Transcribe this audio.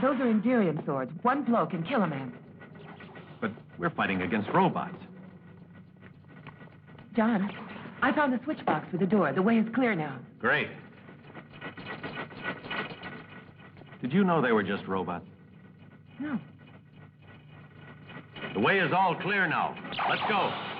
Those are Imperium swords. One blow can kill a man. But we're fighting against robots. John, I found the switch box for the door. The way is clear now. Great. Did you know they were just robots? No. The way is all clear now. Let's go.